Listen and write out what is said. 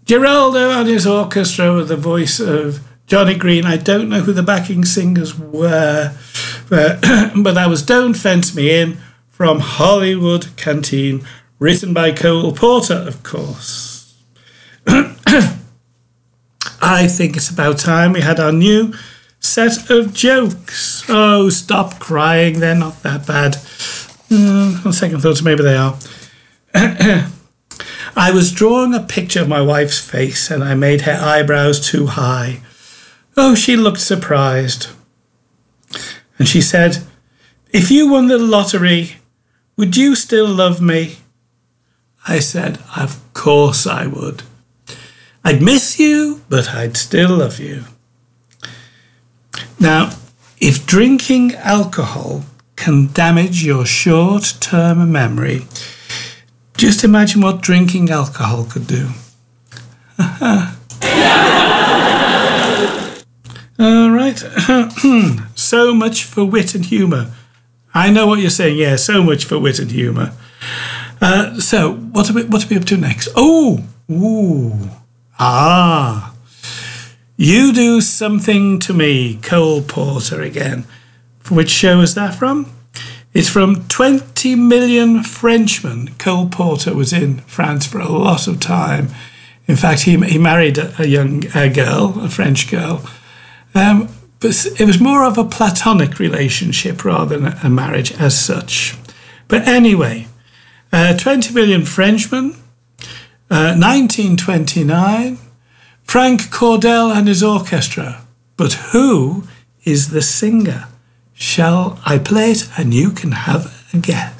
Geraldo and his orchestra with the voice of Johnny Green. I don't know who the backing singers were, but that was Don't Fence Me In from Hollywood Canteen, written by Cole Porter, of course. I think it's about time we had our new set of jokes. Oh, stop crying, they're not that bad. On second thoughts, maybe they are. I was drawing a picture of my wife's face and I made her eyebrows too high. Oh, she looked surprised. And she said, "If you won the lottery, would you still love me?" I said, "Of course I would. I'd miss you, but I'd still love you." Now, if drinking alcohol can damage your short-term memory, just imagine what drinking alcohol could do. All right. So much for wit and humour. I know what you're saying. Yeah, so much for wit and humour. So, what are we up to next? You Do Something to Me, Cole Porter again. Which show is that from? It's from 20 Million Frenchmen. Cole Porter was in France for a lot of time. In fact, he married a young girl, a French girl. But it was more of a platonic relationship rather than a marriage as such. But anyway, 20 Million Frenchmen, 1929, Frank Cordell and his orchestra. But who is the singer? Shall I play it and you can have a guess?